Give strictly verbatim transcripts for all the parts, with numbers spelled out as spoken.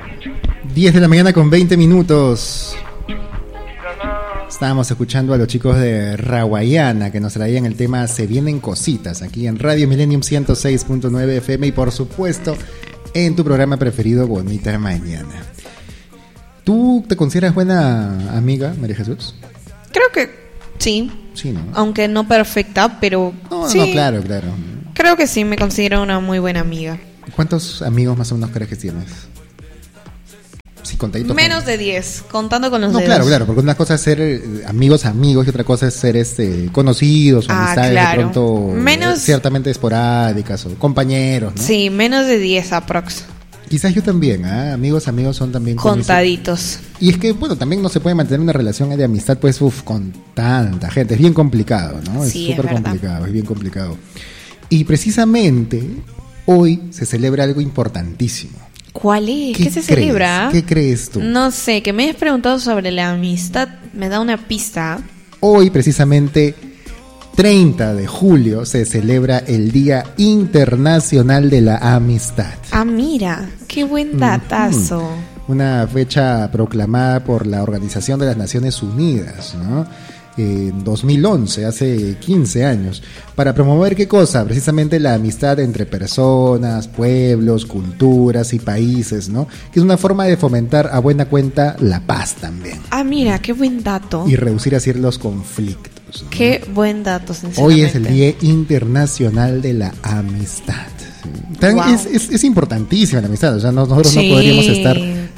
diez de la mañana con veinte minutos. Estábamos escuchando a los chicos de Rawayana que nos traían el tema Se Vienen Cositas aquí en Radio Millennium ciento seis punto nueve F M y por supuesto en tu programa preferido Bonita Mañana. ¿Tú te consideras buena amiga, María Jesús? Creo que sí. Sí, ¿no? Aunque no perfecta, pero no, sí. No, claro, claro. Creo que sí, me considero una muy buena amiga. ¿Cuántos amigos más o menos crees que tienes? Sí, contaditos. Menos con... de diez, contando con los no, dedos. claro, claro, porque una cosa es ser eh, amigos, amigos, y otra cosa es ser este conocidos, o ah, amistades claro. de pronto menos... eh, ciertamente esporádicas, o compañeros, ¿no? Sí, menos de diez aprox. Quizás yo también, ¿eh? Amigos, amigos son también... Contaditos. Y es que, bueno, también no se puede mantener una relación de amistad, pues, uf, con tanta gente. Es bien complicado, ¿no? Sí, es súper es complicado, es bien complicado. Y precisamente hoy se celebra algo importantísimo. ¿Cuál es? ¿Qué, ¿Qué se crees? celebra? ¿Qué crees tú? No sé, que me hayas preguntado sobre la amistad me da una pista. Hoy, precisamente, treinta de julio, se celebra el Día Internacional de la Amistad. Ah, mira, qué buen datazo. Uh-huh. Una fecha proclamada por la Organización de las Naciones Unidas, ¿no? En dos mil once, hace quince años, para promover ¿qué cosa? Precisamente la amistad entre personas, pueblos, culturas y países, ¿no? Que es una forma de fomentar a buena cuenta la paz también. Ah, mira, qué buen dato. Y reducir así los conflictos, ¿no? Qué buen dato, sinceramente. Hoy es el Día Internacional de la Amistad. Wow. Es, es, es importantísima la amistad, o sea, nosotros sí. no podríamos estar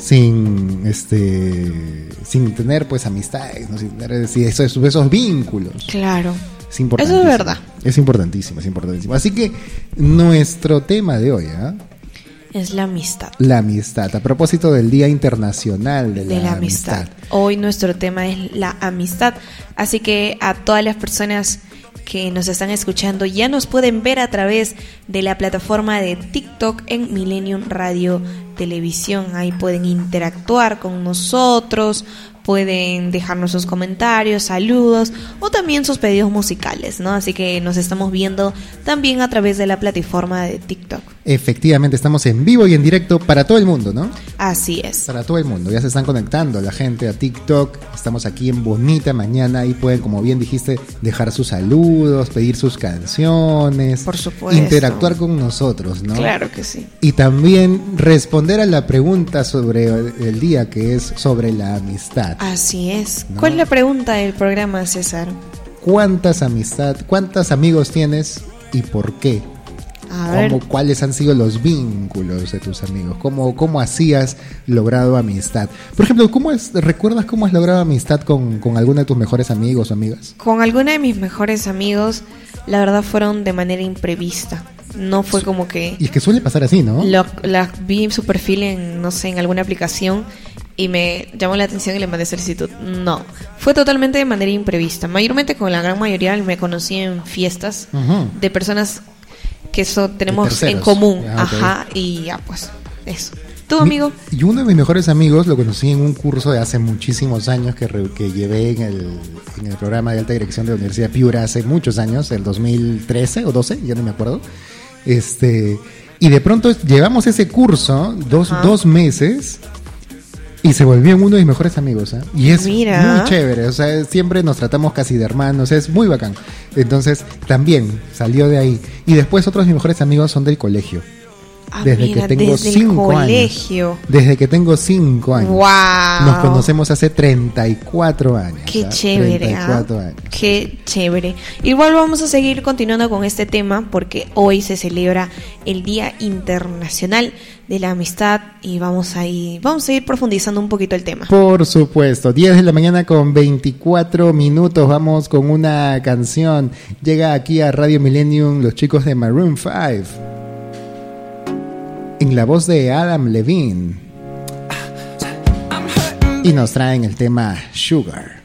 sin este sin tener pues amistades, ¿no? Sin tener esos, esos vínculos. Claro. Es importantísimo. Eso es verdad. Es importantísimo, es importantísimo. Así que nuestro tema de hoy, ¿eh? es la amistad. La amistad, a propósito del Día Internacional de, de la, la amistad. amistad. Hoy nuestro tema es la amistad, así que a todas las personas que nos están escuchando ya nos pueden ver a través de la plataforma de TikTok en Millennium Radio Televisión. Ahí pueden interactuar con nosotros, pueden dejarnos sus comentarios, saludos o también sus pedidos musicales, ¿no? Así que nos estamos viendo también a través de la plataforma de TikTok. Efectivamente, estamos en vivo y en directo para todo el mundo, ¿no? Así es. Para todo el mundo, ya se están conectando la gente a TikTok, estamos aquí en Bonita Mañana y pueden, como bien dijiste, dejar sus saludos, pedir sus canciones, por supuesto, interactuar con nosotros, ¿no? Claro que sí. Y también responder a la pregunta sobre el día, que es sobre la amistad. Así es. ¿No? ¿Cuál es la pregunta del programa, César? ¿Cuántas amistad, cuántos amigos tienes y por qué? A ver. ¿Cómo, ¿Cuáles han sido los vínculos de tus amigos? ¿Cómo, cómo así has logrado amistad? Por ejemplo, ¿cómo es, ¿recuerdas cómo has logrado amistad con, con alguno de tus mejores amigos o amigas? Con alguno de mis mejores amigos, la verdad fueron de manera imprevista. No fue como que... Y es que suele pasar así, ¿no? Lo, la, vi su perfil en, no sé, en alguna aplicación y me llamó la atención y le mandé solicitud. No, fue totalmente de manera imprevista. Mayormente, con la gran mayoría, me conocí en fiestas uh-huh. de personas que eso tenemos en común. Ah, okay. Ajá, y ya pues, eso. ¿Tú, amigo? Mi, y uno de mis mejores amigos lo conocí en un curso de hace muchísimos años que, re, que llevé en el, en el programa de alta dirección de la Universidad de Piura hace muchos años, el dos mil trece o doce, ya no me acuerdo. Este, y de pronto llevamos ese curso dos, dos meses y se volvió uno de mis mejores amigos, ¿eh? Y es Mira. muy chévere, o sea, siempre nos tratamos casi de hermanos, es muy bacán. Entonces también salió de ahí. Y después otros de mis mejores amigos son del colegio. Ah, desde mira, que tengo desde cinco el colegio. años. Desde que tengo cinco años. Wow. Nos conocemos hace treinta y cuatro años. Qué ¿sabes? chévere. treinta y cuatro años. Qué chévere. Igual vamos a seguir continuando con este tema porque hoy se celebra el Día Internacional de la Amistad y vamos a ir, vamos a ir profundizando un poquito el tema. Por supuesto. diez de la mañana con veinticuatro minutos. Vamos con una canción. Llega aquí a Radio Millennium los chicos de Maroon five. En la voz de Adam Levine. Y nos traen el tema Sugar.